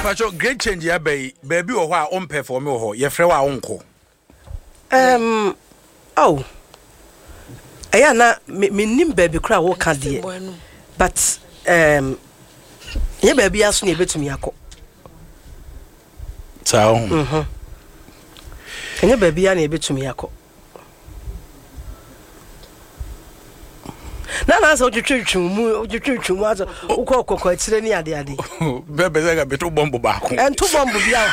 Pacho great change ya baby wo ho a on perform wo ho ye frɛ wa onko oh aya na me nim baby kra wo ka de but ye baby aso na ebetumi akọ sao ye baby ya na ebetumi akọ na so twetwetwu mu aso ukọ etire ni ade bebe za ga beto bombo ba ko ento bombo bia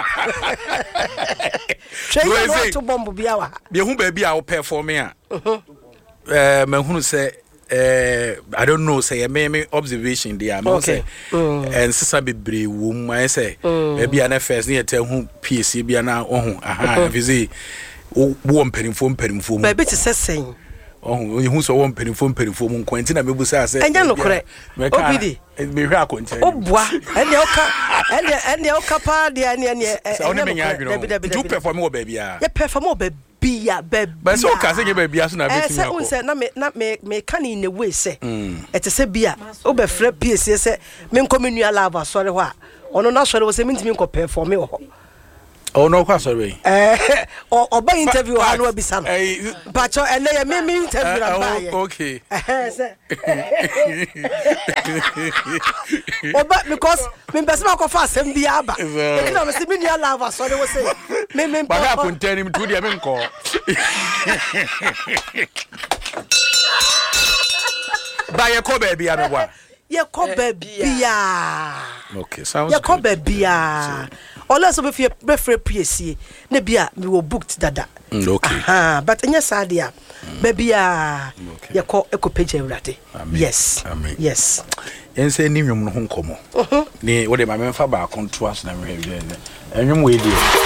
Trey to bombo bia wa be hu baby a wo perform a mahunu say I don't know say me observation there no say and sisa bebre wo mu I say baby na first ne yeta hu PC bia na ohu aha vizi wo mperimfo mu baby te sesen you so one penny phone mu nkwenti na mebusa ase enya no kore obidi me hwa akonte obua ene oka pa de ene so one menya adwene do perform wo baby a ye perform wo baby a baby but so ka say baby a so na betimi akọ say na me kan in a way say etese bia obe frɛ PSC say me nkomenu love asore ho a ono na sore wo say me ntimi nko perform wo ho oh no kwa sorry oba interview ha no abisa no bacho ene ye me interview na ba ye okay say oba because me bese ma ko fa asem bia aba e na me se me nua lava so de wo say me ba ga kontani me to dia me nko ba ye ko baby a me bwa ye ko baby a okay sounds ye ko baby a all so be free PSC na bia me wo booked dada okay but enya sadia baby a ye ko page everade yes amen yes yense ni nwom no ho nkomo ni wo de ma me fa ba konto as na me hwe enwom we die